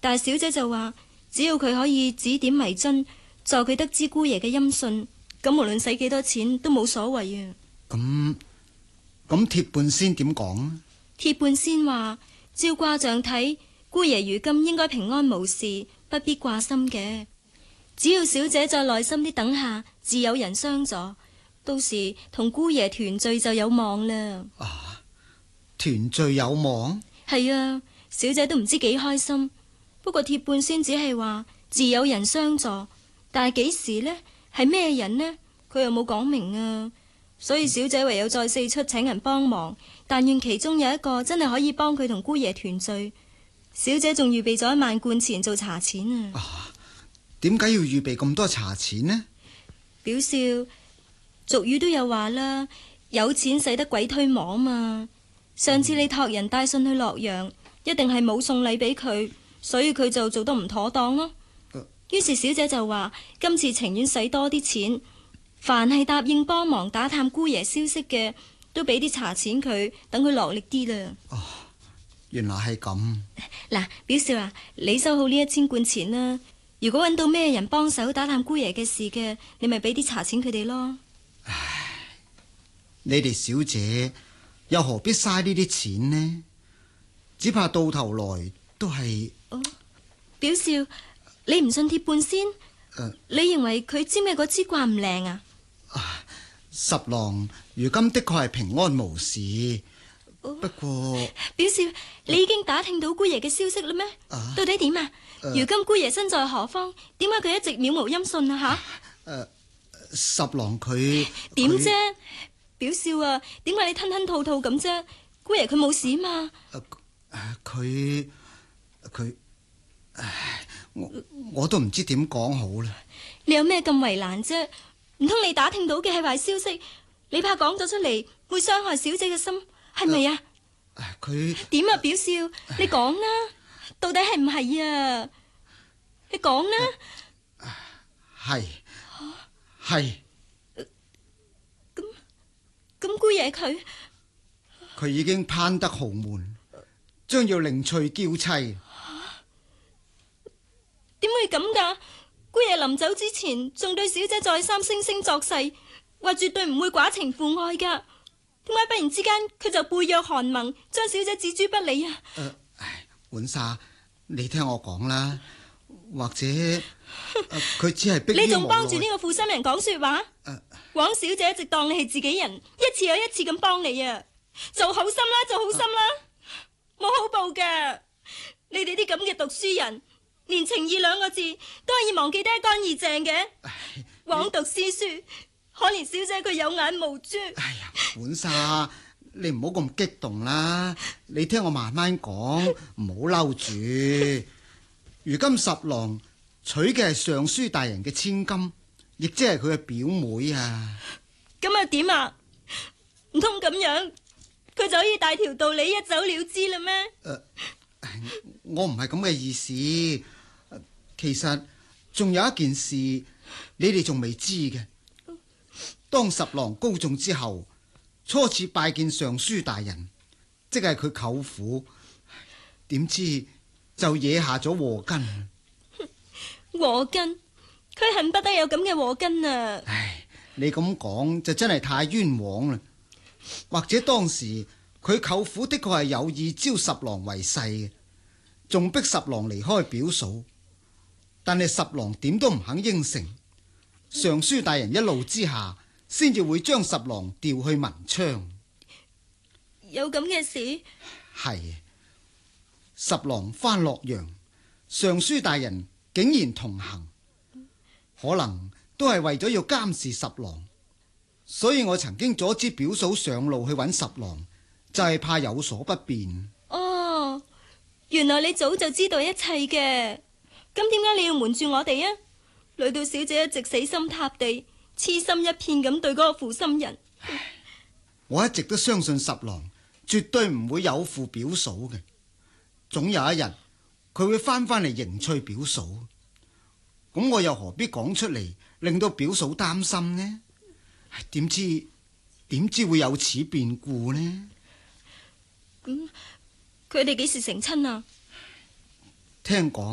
但係小姐就話，只要佢可以指點迷津，助佢得知姑爺嘅音訊，咁無論使幾多錢都冇所謂啊。 咁鐵半仙點講啊？ 鐵半仙話，照卦象睇，姑爺如今應該平安無事，不必掛心嘅。只要小姐再耐心啲等下，自有人相助，到時同姑爺團聚就有望啦。 啊，團聚有望？ 係啊，小姐都唔知幾開心。不過鐵半仙只係話自有人相助，但係幾時呢？係咩人呢？佢又冇講明啊。所以小姐唯有再四出請人幫忙，但願其中有一個真係可以幫佢同姑爺團聚。小姐仲預備咗1萬貫錢做茶錢啊！ 點解要預備咁多茶錢呢？ 表少，俗語都有話啦，有錢使得鬼推磨嘛。上次你託人帶信去洛陽，一定係冇送禮俾佢，所以佢就做得唔妥當咯。於是小姐就話今次情願使多啲錢，凡係答應幫忙打探姑爺消息嘅，都俾啲茶錢佢，等佢落力啲啦。 原來係咁。 嗱，表少啊，你收好呢1000貫錢啦。如果揾到咩人幫手打探姑爺嘅事嘅，你咪俾啲茶錢佢哋咯。 唉，你哋小姐又何必嘥呢啲錢呢？只怕到頭來都係。 表少，你唔信鐵半仙？你認為佢占嘅嗰支卦唔靈啊？ 十郎如今的確係平安無事，不過表少，你已經打聽到姑爺嘅消息啦咩？到底點啊？如今姑爺身在何方？點解佢一直渺無音訊啊？ 十郎佢點啫？表少啊，點解你吞吞吐吐咁啫？姑爺佢冇事嘛？ 佢我都唔知點講好啦。 你有咩咁為難啫？唔通你打聽到嘅係壞消息？你怕講咗出嚟會傷害小姐嘅心，係咪啊？ 佢點啊？表少，你講啦，到底係唔係啊？你講啦。 係。 咁姑爺佢已經攀得豪門，將要另娶嬌妻。 點會咁噶？姑爺臨走之前仲對小姐再三惺惺作誓，話絕對唔會寡情父愛噶。點解忽然之間佢就背約寒盟，將小姐置諸不理啊？ 浣紗，你聽我講啦，或者佢只係逼於無奈。 你仲幫住呢個負心人講說話？枉小姐一直當你係自己人，一次又一次咁幫你啊！做好心啦，做好心啦，冇好報噶。你哋啲咁嘅讀書人，連情義2個字都可以忘記得一乾二淨嘅，枉讀詩書，可憐小姐佢有眼無珠。 哎呀，浣紗，你唔好咁激動啦，你聽我慢慢講，唔好嬲住。如今十郎娶嘅係尚書大人嘅千金，亦即係佢嘅表妹啊。 咁啊點啊？唔通咁樣佢就可以大條道理一走了之啦咩？ 我唔係咁嘅意思。其實仲有一件事你哋仲未知嘅。當十郎高中之後，初次拜見尚書大人，即係佢舅父，點知就惹下咗禍根。 禍根？佢恨不得有咁嘅禍根啊！ 唉，你咁講就真係太冤枉啦。或者當時佢舅父的確係有意招十郎為婿嘅，仲逼十郎離開表嫂，但係十郎點都唔肯應承。尚書大人一怒之下，先至會將十郎調去文昌。 有咁嘅事？ 係。十郎返洛陽，尚書大人竟然同行，可能都係為咗要監視十郎，所以我曾經阻止表嫂上路去揾十郎，就係怕有所不便。 哦，原來你早就知道一切嘅，咁點解你要瞞住我哋啊？累到小姐一直死心塌地、痴心一片咁對嗰個負心人。 我一直都相信十郎絕對唔會有負表嫂嘅，總有一日佢會翻嚟迎娶表嫂。咁我又何必講出嚟，令到表嫂擔心呢？點知會有此變故呢？ 咁佢哋幾時成親啊？ 聽講